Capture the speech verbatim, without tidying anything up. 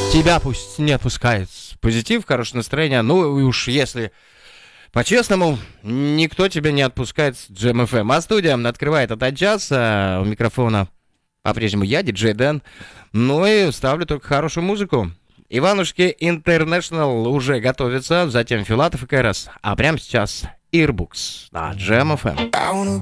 тебя пусть не отпускает позитив, хорошее настроение. Ну и уж если по-честному, никто тебя не отпускает с Джем эф эм. А студия открывает этот час. А у микрофона по-прежнему я, диджей Дэн. Ну и ставлю только хорошую музыку. Иванушки Интернешнл уже готовится, затем Филатов и Кэрос. А прямо сейчас Earbooks на Джем эф эм.